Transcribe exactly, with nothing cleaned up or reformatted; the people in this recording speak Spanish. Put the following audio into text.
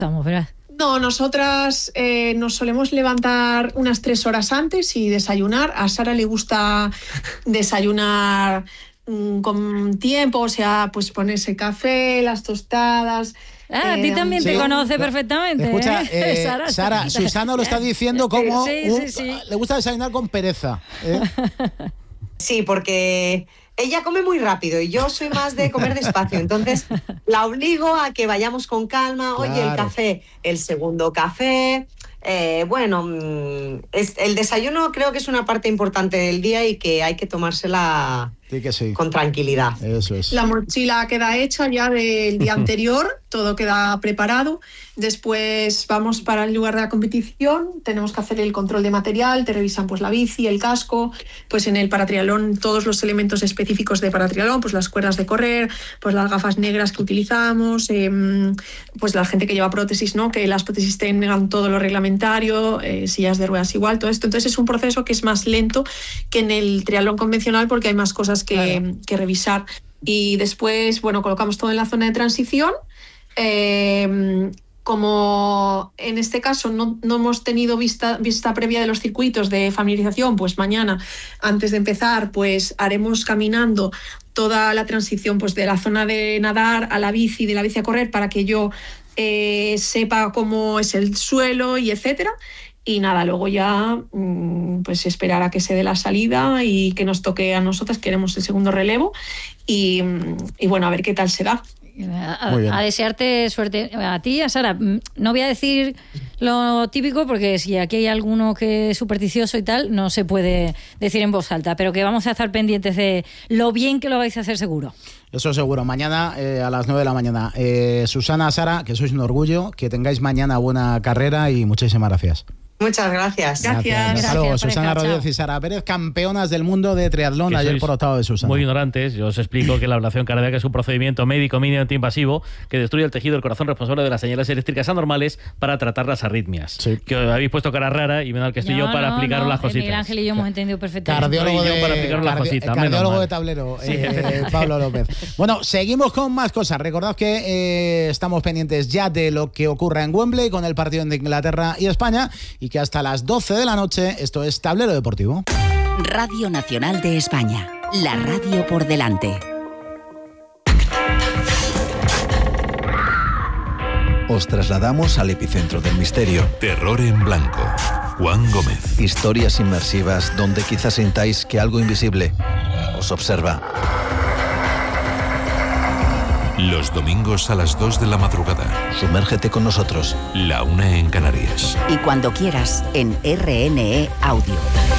Vamos, verás. No, nosotras eh, nos solemos levantar unas tres horas antes y desayunar. A Sara le gusta desayunar mmm, con tiempo, o sea, pues ponerse café, las tostadas. Ah, eh, a ti también sí. te conoce perfectamente. Escucha, ¿eh? eh, Sara, Sara, Susana lo está diciendo como Sí, un- sí, sí. le gusta desayunar con pereza. ¿eh? Sí, porque ella come muy rápido y yo soy más de comer despacio. Entonces la obligo a que vayamos con calma. Oye, Claro. el café, el segundo café. Eh, bueno, mm, es, el desayuno creo que es una parte importante del día y que hay que tomársela Sí que sí. con tranquilidad. Eso es. La mochila queda hecha ya del día anterior, todo queda preparado. Después vamos para el lugar de la competición, tenemos que hacer el control de material, te revisan pues la bici, el casco, pues en el paratriatlón todos los elementos específicos de paratriatlón, pues las cuerdas de correr, pues las gafas negras que utilizamos, eh, pues la gente que lleva prótesis, ¿no? Que las prótesis tengan todo lo reglamentario, eh, sillas de ruedas igual, todo esto. Entonces es un proceso que es más lento que en el triatlón convencional porque hay más cosas que, Claro. que revisar. Y después, bueno, colocamos todo en la zona de transición. Eh, como en este caso no, no hemos tenido vista, vista previa de los circuitos de familiarización, pues mañana, antes de empezar, pues haremos caminando toda la transición pues de la zona de nadar a la bici, de la bici a correr, para que yo eh, sepa cómo es el suelo y etcétera. Y nada, luego ya pues esperar a que se dé la salida y que nos toque a nosotras, queremos el segundo relevo y, y bueno, a ver qué tal se da. A, Muy bien. a desearte suerte a ti y a Sara. No voy a decir lo típico porque si aquí hay alguno que es supersticioso y tal, no se puede decir en voz alta, pero que vamos a estar pendientes de lo bien que lo vais a hacer seguro. Eso seguro. Mañana eh, a las nueve de la mañana. Eh, Susana, Sara, que sois un orgullo, que tengáis mañana buena carrera y muchísimas gracias. Muchas gracias. Gracias. Hasta Gracias, luego. pareja, Susana chao. Rodríguez y Sara Pérez, campeonas del mundo de triatlón, Que ayer sois por octavo de Susana. Muy ignorantes. Yo os explico que la ablación cardíaca es un procedimiento médico mínimamente invasivo que destruye el tejido del corazón responsable de las señales eléctricas anormales para tratar las arritmias. Sí. Que os habéis puesto cara rara y me da el que estoy No, yo para no, explicaros no, las eh, cositas. Miguel Ángel y yo hemos entendido perfectamente. Cardiólogo Soy yo de, para explicaros las cardi- cositas, el menos cardiólogo mal. de tablero, Sí, eh, Pablo López. Bueno, seguimos con más cosas. Recordad que eh, estamos pendientes ya de lo que ocurra en Wembley con el partido de Inglaterra y España y que hasta las doce de la noche esto es Tablero Deportivo. Radio Nacional de España, la radio por delante. Os trasladamos al epicentro del misterio. Terror en blanco. Juan Gómez. Historias inmersivas donde quizás sintáis que algo invisible os observa. Los domingos a las dos de la madrugada. Sumérgete con nosotros. La una en Canarias. Y cuando quieras, en R N E Audio.